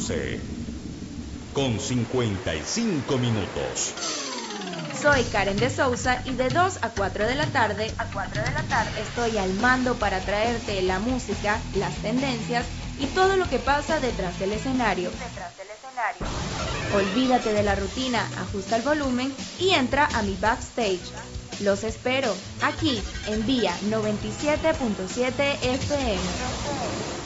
11:55. Soy Karen de Sousa y de 2 a 4 de la tarde estoy al mando para traerte la música, las tendencias y todo lo que pasa detrás del escenario. Olvídate de la rutina, ajusta el volumen y entra a mi backstage. Los espero aquí en Vía 97.7 FM.